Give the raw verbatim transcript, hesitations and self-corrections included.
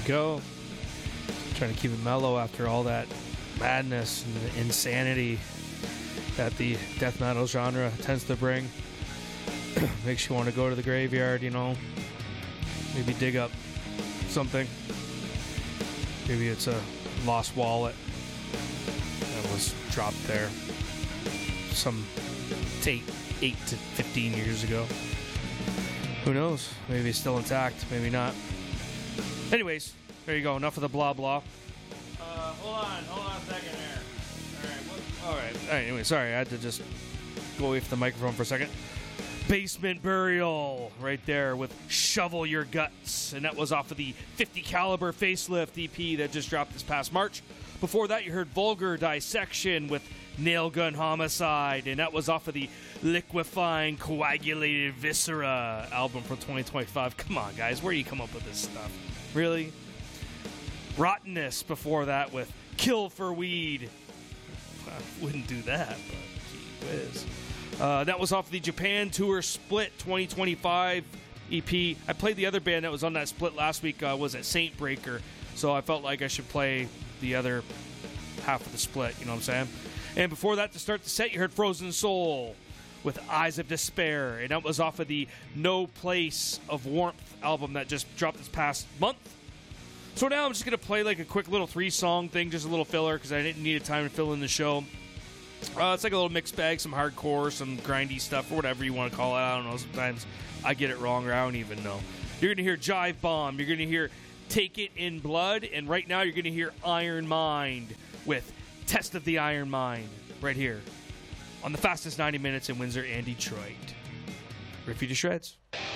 go. Trying to keep it mellow after all that madness and the insanity that the death metal genre tends to bring. Makes you want to go to the graveyard, you know. Maybe dig up something. Maybe it's a lost wallet that was dropped there some eight, eight to fifteen years ago. Who knows? Maybe it's still intact. Maybe not. Anyways, there you go. Enough of the blah blah. Uh, hold on. Hold on a second there. All right. What, all right. All right. Anyway, sorry. I had to just go away from the microphone for a second. Basement Burial right there with Shovel Your Guts, and that was off of the fifty caliber Facelift E P that just dropped this past March. Before that, you heard Vulgar Dissection with Nail Gun Homicide, and that was off of the Liquefying Coagulated Viscera album from twenty twenty-five. Come on, guys, where do you come up with this stuff? Really? Rottenness before that with Kill for Weed. I wouldn't do that, but gee whiz. Uh, that was off the Japan Tour Split twenty twenty-five E P. I played the other band that was on that split last week, uh, was at Saint Breaker, so I felt like I should play the other half of the split, you know what I'm saying? And before that, to start the set, you heard Frozen Soul with Eyes of Despair, and that was off of the No Place of Warmth album that just dropped this past month. So now I'm just going to play like a quick little three-song thing, just a little filler, because I didn't need a time to fill in the show. Uh, it's like a little mixed bag, some hardcore, some grindy stuff, or whatever you want to call it. I don't know. Sometimes I get it wrong, or I don't even know. You're going to hear Jive Bomb. You're going to hear Take It in Blood. And right now you're going to hear Iron Mind with Test of the Iron Mind right here on the fastest ninety minutes in Windsor and Detroit. Riffy to shreds.